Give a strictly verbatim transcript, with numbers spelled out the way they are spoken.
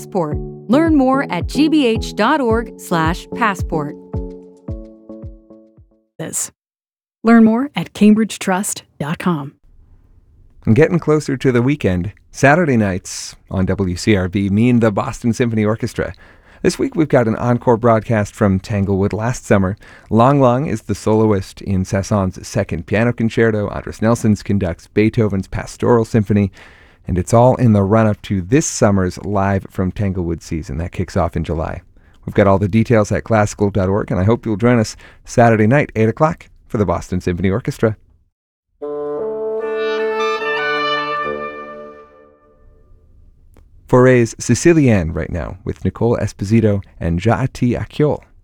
Passport. Learn more at gbh.org slash passport. Learn more at cambridge trust dot com. And getting closer to the weekend, Saturday nights on W C R V mean the Boston Symphony Orchestra. This week we've got an encore broadcast from Tanglewood last summer. Lang Lang is the soloist in Saint-Saëns's second piano concerto. Andris Nelsons conducts Beethoven's Pastoral Symphony. And it's all in the run-up to this summer's Live from Tanglewood season. That kicks off in July. We've got all the details at classical dot org, and I hope you'll join us Saturday night, eight o'clock, for the Boston Symphony Orchestra. Foray's Sicilienne right now with Nicole Esposito and Jaati Akyol.